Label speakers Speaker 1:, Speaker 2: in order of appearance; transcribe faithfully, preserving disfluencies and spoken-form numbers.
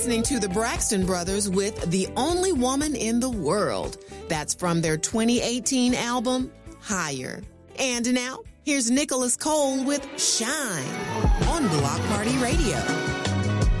Speaker 1: listening to the Braxton Brothers with The Only Woman in the World. That's from their twenty eighteen album, Higher. And now, here's Nicholas Cole with Shine on Block Party Radio.